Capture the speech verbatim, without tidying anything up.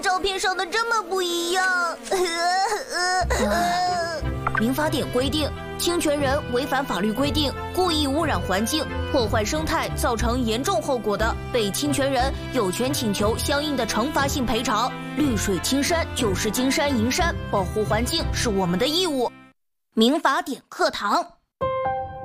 照片上的这么不一样。 民法典规定，侵权人违反法律规定，故意污染环境、破坏生态，造成严重后果的，被侵权人有权请求相应的惩罚性赔偿。绿水青山就是金山银山，保护环境是我们的义务。民法典课堂。